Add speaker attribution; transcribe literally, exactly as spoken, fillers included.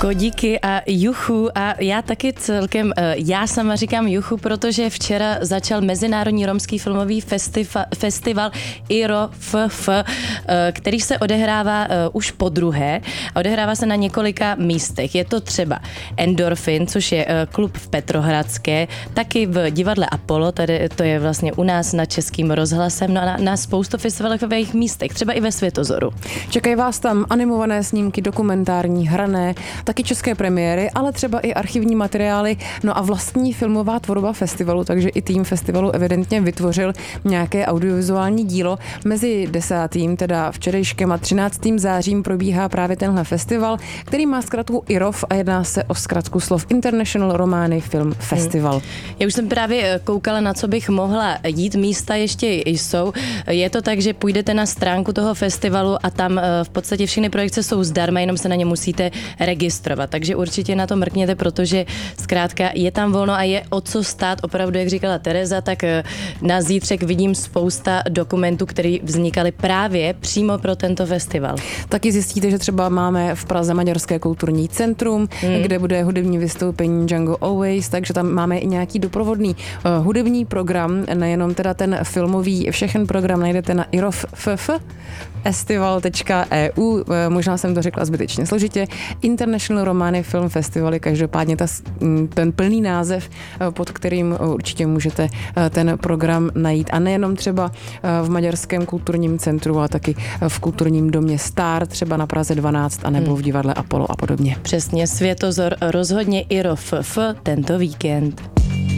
Speaker 1: Kodíky a juchu a já taky celkem, já sama říkám juchu, protože včera začal Mezinárodní romský filmový festival, festival I R O F F, který se odehrává už po druhé a odehrává se na několika místech. Je to třeba Endorfin, což je klub v Petrohradské, taky v divadle Apollo, tady to je vlastně u nás na Českým rozhlasem, no a na, na spoustu festivalových místech, třeba i ve Světozoru.
Speaker 2: Čekají vás tam animované snímky, dokumentární, hrané, taky české premiéry, ale třeba i archivní materiály, no a vlastní filmová tvorba festivalu, takže i tým festivalu evidentně vytvořil nějaké audiovizuální dílo. Mezi desátým, teda včerejškem a třináctým zářím probíhá právě tenhle festival, který má zkratku I R O F a jedná se o zkratku slov International Romani Film Festival. Hmm.
Speaker 1: Já už jsem právě koukala, na co bych mohla jít, místa ještě jsou. Je to tak, že půjdete na stránku toho festivalu a tam v podstatě všechny projekce jsou zdarma, jenom se na ně musíte registrovat. Takže určitě na to mrkněte, protože zkrátka je tam volno a je o co stát. Opravdu, jak říkala Tereza, tak na zítřek vidím spousta dokumentů, které vznikaly právě přímo pro tento festival.
Speaker 2: Taky zjistíte, že třeba máme v Praze Maďarské kulturní centrum, hmm. kde bude hudební vystoupení Django Always, takže tam máme i nějaký doprovodný uh, hudební program, nejenom teda ten filmový, všechen program najdete na I R O F F festival tečka e u, možná jsem to řekla zbytečně složitě, International Romani Film Festival je každopádně ta, ten plný název, pod kterým určitě můžete ten program najít. A nejenom třeba v Maďarském kulturním centru, ale taky v kulturním domě Star, třeba na Praze dvanáct, anebo v divadle Apollo a podobně.
Speaker 1: Přesně, Světozor rozhodně I R O F F tento víkend.